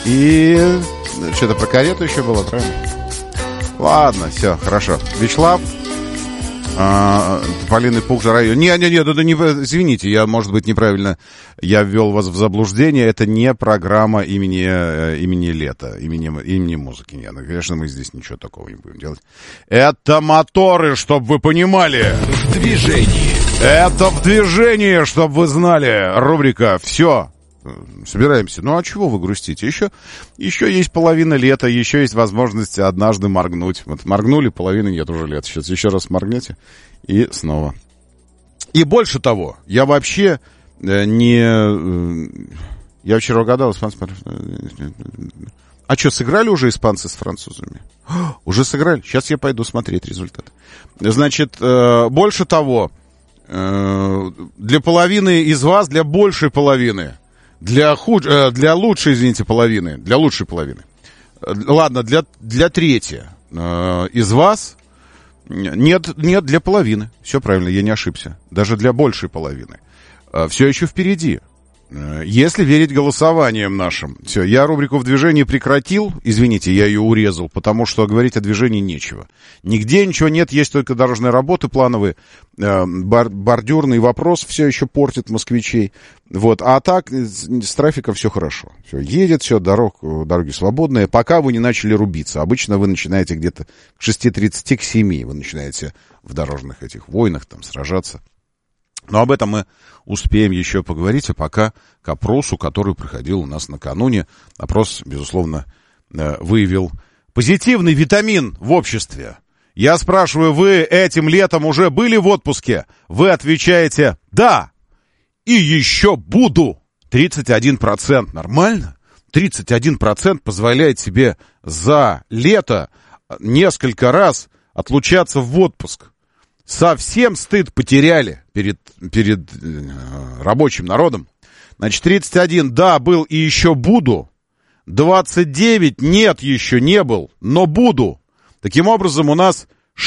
И что-то про карету еще было, правильно? Ладно, все, хорошо. Вячеслав, Тополиный пух за район. Не, извините, я, может быть, неправильно я ввел вас в заблуждение. Это не программа имени Лета, имени музыки. Нет, конечно, мы здесь ничего такого не будем делать. Это моторы, чтобы вы понимали. В движении. Это в движении, чтобы вы знали. Рубрика «Все». Собираемся. Ну, а чего вы грустите? Еще есть половина лета, еще есть возможность однажды моргнуть. Вот моргнули, половины нет уже лета. Сейчас еще раз моргнете, и снова. И больше того, я вообще не... Я вчера угадал, испанцы... А что, сыграли уже испанцы с французами? Уже сыграли? Сейчас я пойду смотреть результат. Значит, больше того, для половины из вас, для большей половины... Для лучшей, извините, половины. Для лучшей половины. Ладно, для трети из вас нет для половины. Все правильно, я не ошибся. Даже для большей половины. Все еще впереди. Если верить голосованиям нашим. Все, я рубрику «В движении» прекратил. Извините, я ее урезал, потому что говорить о движении нечего. Нигде ничего нет, есть только дорожные работы плановые. Бордюрный вопрос все еще портит москвичей. Вот. А так с трафиком все хорошо. Все, едет, все, дороги свободные. Пока вы не начали рубиться. Обычно вы начинаете где-то к 6:30, к 7. Вы начинаете в дорожных этих войнах там сражаться. Но об этом мы успеем еще поговорить, а пока к опросу, который проходил у нас накануне. Опрос, безусловно, выявил позитивный витамин в обществе. Я спрашиваю, вы этим летом уже были в отпуске? Вы отвечаете «да» и еще буду. 31%. Нормально? 31% позволяет себе за лето несколько раз отлучаться в отпуск. Совсем стыд потеряли перед рабочим народом. Значит, 31 «да» был и еще буду. 29 «нет» еще не был, но буду. Таким образом, у нас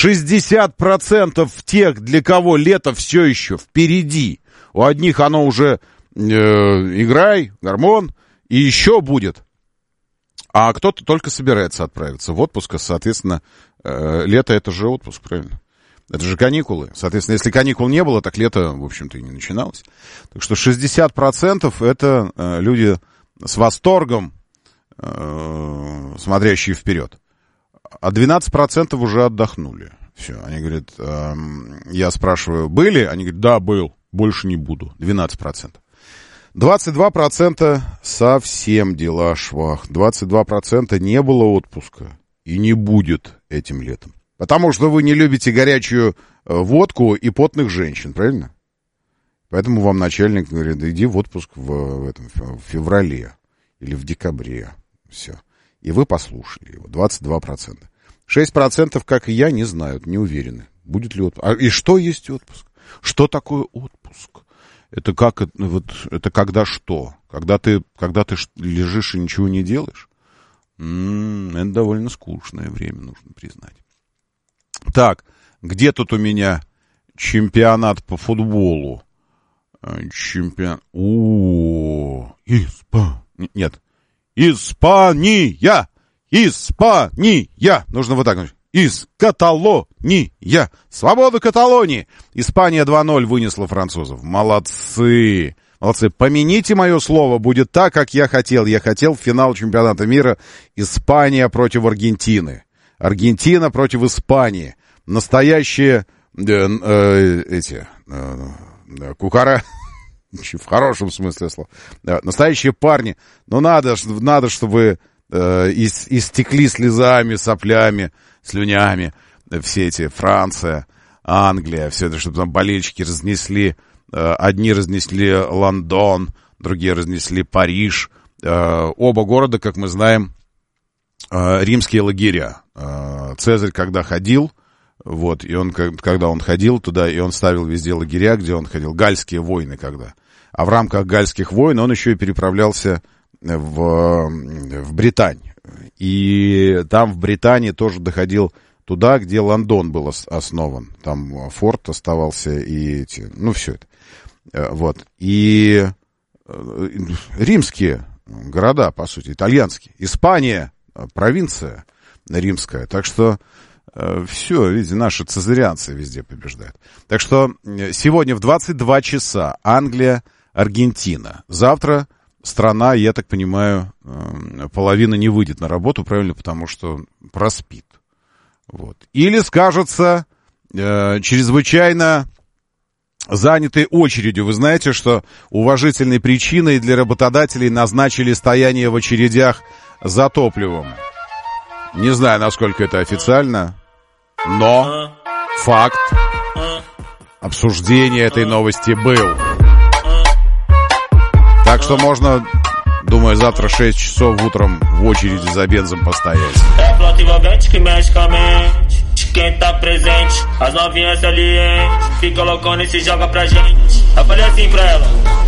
60% тех, для кого лето все еще впереди. У одних оно уже играй, гормон, и еще будет. А кто-то только собирается отправиться в отпуск, соответственно, лето это же отпуск, правильно? Это же каникулы. Соответственно, если каникул не было, так лето, в общем-то, и не начиналось. Так что 60% это люди с восторгом, смотрящие вперед. А 12% уже отдохнули. Все, они говорят, я спрашиваю, были? Они говорят, да, был, больше не буду. 12%. 22% совсем дела швах. 22% не было отпуска и не будет этим летом. Потому что вы не любите горячую водку и потных женщин, правильно? Поэтому вам начальник говорит, да иди в отпуск в феврале или в декабре. Все. И вы послушали его. 22%. 6%, как и я, не знают, не уверены, будет ли отпуск. И что есть отпуск? Что такое отпуск? Это как, вот, это когда что? Когда ты лежишь и ничего не делаешь? Это довольно скучное время, нужно признать. Так, где тут у меня чемпионат по футболу? Нет. Испания! Нужно вот так. Из Каталония! Свобода Каталонии! Испания 2-0 вынесла французов. Молодцы! Молодцы. Помяните мое слово. Будет так, как я хотел. Я хотел финал чемпионата мира Испания против Аргентины. Аргентина против Испании. Настоящие кукара, в хорошем смысле слова. Настоящие парни. Но надо, чтобы истекли слезами, соплями, слюнями все эти Франция, Англия, все это, чтобы там болельщики разнесли. Одни разнесли Лондон, другие разнесли Париж. Оба города, как мы знаем, римские лагеря. Цезарь, когда ходил, вот, и когда он ходил туда, и он ставил везде лагеря, где он ходил, гальские войны когда. А в рамках гальских войн он еще и переправлялся в Британь. И там в Британии тоже доходил туда, где Лондон был основан. Там форт оставался и все это. Вот. И римские города, по сути, итальянские. Испания, провинция римская. Так что все, видите, наши цезарианцы везде побеждают. Так что сегодня в 22 часа Англия, Аргентина. Завтра страна, я так понимаю, половина не выйдет на работу, правильно, потому что проспит. Вот. Или скажется чрезвычайно занятой очередью. Вы знаете, что уважительной причиной для работодателей назначили стояние в очередях за топливом. Не знаю, насколько это официально, но факт обсуждения этой новости был. Так что можно, думаю, завтра 6 часов утром в очереди за бензом постоять. Quem tá presente, as novinhas salientes, fica loucona e se joga pra gente. Eu falei assim pra ela: